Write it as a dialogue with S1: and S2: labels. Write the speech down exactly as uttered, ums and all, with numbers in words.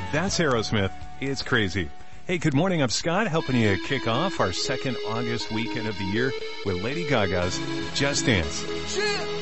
S1: That's Aerosmith. It's crazy. Hey, good morning. I'm Scott, helping you kick off our second August weekend of the year with Lady Gaga's Just Dance.